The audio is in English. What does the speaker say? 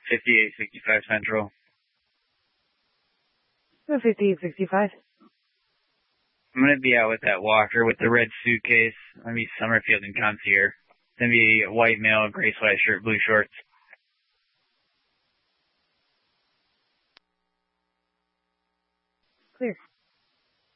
5865 Central. 5865. I'm going to be out with that walker with the red suitcase. I'm going to be Summerfield and Concierge. It's going to be a white male, gray sweatshirt, blue shorts. Clear.